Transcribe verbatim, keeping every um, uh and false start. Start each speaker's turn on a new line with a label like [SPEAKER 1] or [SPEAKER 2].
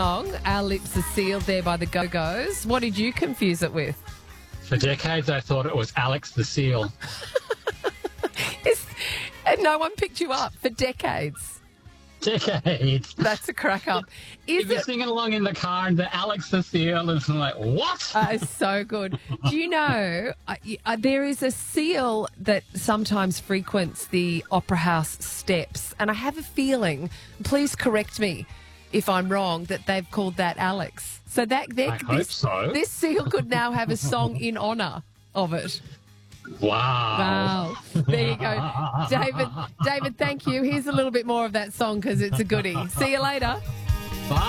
[SPEAKER 1] song. Our Lips Are Sealed there by the Go-Go's. What did you confuse it with?
[SPEAKER 2] For decades, I thought it was Alex the Seal.
[SPEAKER 1] It's, and no one picked you up for decades.
[SPEAKER 2] Decades.
[SPEAKER 1] That's a crack up. Is
[SPEAKER 2] If you're
[SPEAKER 1] it?
[SPEAKER 2] singing along in the car and the Alex the Seal, and I'm like, what?
[SPEAKER 1] Uh, it's so good. Do you know uh, y- uh, there is a seal that sometimes frequents the Opera House steps, and I have a feeling, please correct me if I'm wrong, that they've called that Alex. So that
[SPEAKER 2] I hope
[SPEAKER 1] this,
[SPEAKER 2] so.
[SPEAKER 1] this seal could now have a song in honour of it.
[SPEAKER 2] Wow.
[SPEAKER 1] Wow. There you go. David, David, thank you. Here's a little bit more of that song because it's a goodie. See you later.